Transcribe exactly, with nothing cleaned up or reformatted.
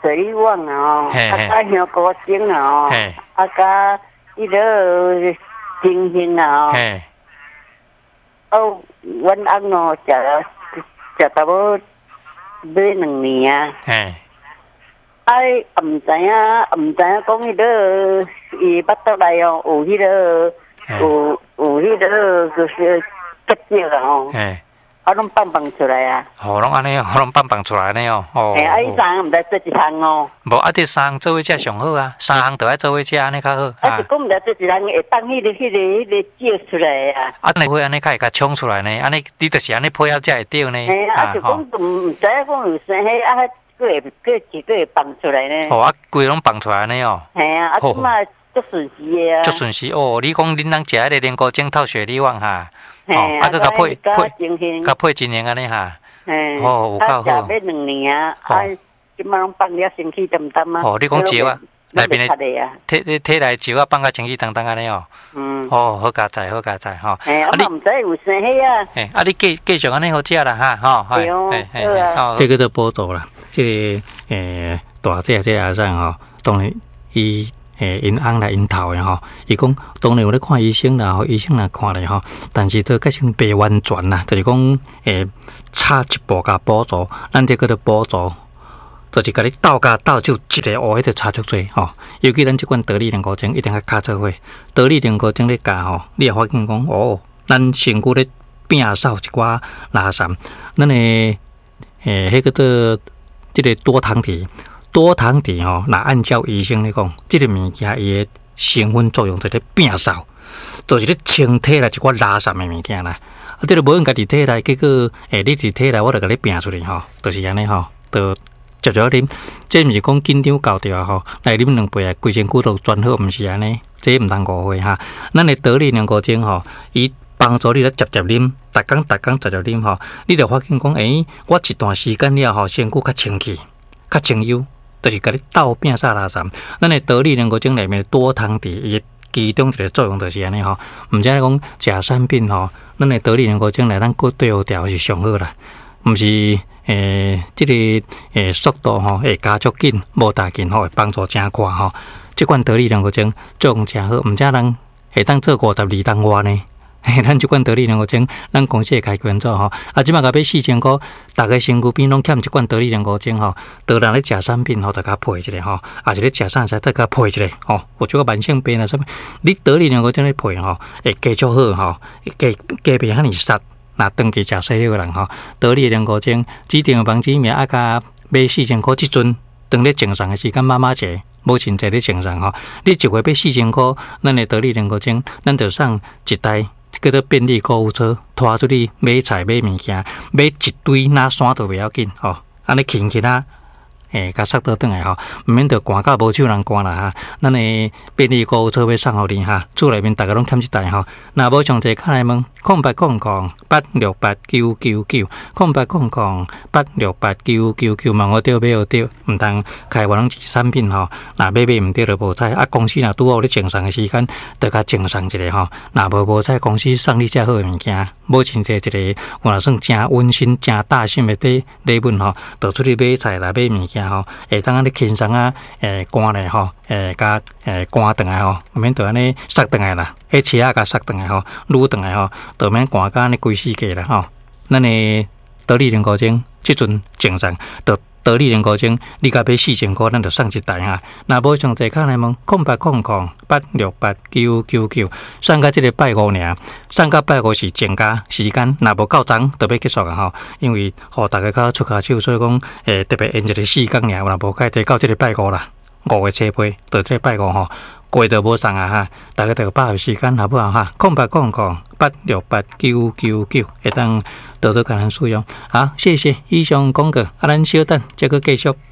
水利网啊，啊加香菇精啊，啊加迄个星星啊，哦，阮翁哦食食差不多买两年啊，哎，唔知影，唔知影讲迄个伊巴肚内哦有迄个有有迄个就是结石啊吼。啊，拢放放出来啊！ 哦，拢安尼哦，拢放放出来呢哦。哦。 哎，啊，伊三项毋知做一项哦。 无啊，这三项做伙食上好啊，三项都爱做伙食安尼较好。 啊，是讲毋知做一项会当迄个、迄个、迄个照出来啊。 啊，你会安尼较会甲冲出来呢？安尼你就是安尼配合才会对呢。 哎，啊，就讲毋知影讲有生迄啊，个会个一个会放出来呢。 哦，啊，规拢放出来呢哦。 系啊，啊，即马足顺时的啊。 足顺时哦，你讲恁人食迄个莲菇精透血力旺哈。 哦， 啊，佮甲配配， 甲配一年安尼哈。 嘿， 哦，有够好。 啊，食要两年啊，啊，即马拢放了身体淡淡啊。 哦，你讲石啊，内面的体体内石啊，放甲身体淡淡安尼哦。嗯。哦，好加载，好加载吼。 哎，啊，你毋知有生迄啊？ 哎，啊，你继继续安尼好食啦哈，吼。 对哦。 哦，这个都报道啦，这个诶大姐这阿婶吼，当然伊。诶，因翁来因头的吼，伊讲当然有咧看医生啦，吼医生来看咧吼，但是都结成白完全啦，就是讲诶差一步加补助，咱这个的补助，就是甲你斗加斗就一个乌迄个差足多吼。尤其咱即款得力莲菇精一定要加做伙，得力莲菇精咧加吼，你会发现讲哦，咱身躯咧变少一寡垃圾，咱诶诶迄个的即个多糖体。多糖体吼，那按照医生来讲，这个物件伊的成分作用在咧变少，就是咧清体内一寡垃圾的物件啦。啊，这个无用家己体内，结果诶，你伫体内我就甲你变出来吼，就是安尼吼，就接着啉。这毋是讲紧张搞掉吼，来啉两杯啊，规身躯都转好，毋是安尼，这毋通误会哈。咱的得力两个精吼，伊帮助你咧直接啉，逐工逐工直接啉吼，你就发现讲，诶，我一段时间了吼，身躯较清气，较清幽。就是甲你斗变啥垃圾，咱的得力莲菇精里面多糖体，伊其中一个作用就是安尼吼。毋知讲食产品吼，咱的得力莲菇精来咱骨对调是上好啦，毋是诶，即、这个诶速度吼会加足紧，无大紧吼会帮助真快吼。即款得力莲菇精作用真好，毋知人会当做五十二当外呢。嘿，咱即款得力莲菇精，咱公司会开源做吼。啊，即马甲要四千箍，逐个身躯边拢欠一罐得力莲菇精吼。得人咧食产品吼，得甲配一个吼，啊是咧食啥才得甲配一个吼。有即个慢性病啊什么，你得力莲菇精咧配吼，会加足好吼，加加袂遐尼杀。若长期食西药人吼，得力莲菇精指定防止命啊，甲买四千箍即阵，当咧正常的时间妈妈节。无真侪咧正常吼，你一回买四千箍，咱的得力莲菇精，咱就送一台。叫做便利购物车，拖出去买菜买物件，买一堆哪山都袂要紧吼，安尼轻轻啊，诶，甲塞倒转来吼，毋免着赶到无手人赶啦哈。咱诶便利购物车要送互你哈，厝内面逐个拢欠一台吼。若无上侪卡来问，空八空空八六八九九九，空八空空八六八九九九，问我对买有对，毋通开我拢是产品吼。若买买毋对就无采，啊公司若拄好咧正常诶时间，着甲正常一个吼。若无无采，公司送你遮好诶物件，无真侪一个，我若算诚温馨、诚大心诶礼礼物吼，着出去买菜来买物件。吼，会当安尼轻松啊，诶，赶来吼，诶，甲诶赶转来吼，毋免着安尼塞转来啦，迄车啊甲塞转来吼，撸转来吼，着免赶甲安尼规世界啦吼。咱诶得力莲菇精，即阵正常，着得力莲菇精，你甲买四千箍，咱着送一台哈。若无上侪卡来问，空八空空八六八九九九，送到即个拜五尔，送到拜五是正价时间，若无够长，就要结束啊吼。因为互大家较出骹手，所以讲诶特别延一个时间尔，若无该得到即个拜五啦，五月初八，到即个拜五吼。过就无送啊哈，大家着把握时间好不好哈？空八空空八六八九九九，会当多多甲咱使用。好，谢谢以上广告，啊，咱稍等，再个继续。